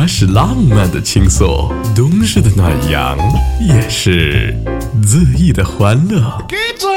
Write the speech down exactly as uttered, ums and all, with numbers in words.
是浪漫的倾诉，冬日的暖阳，也是恣意的欢乐。 给嘴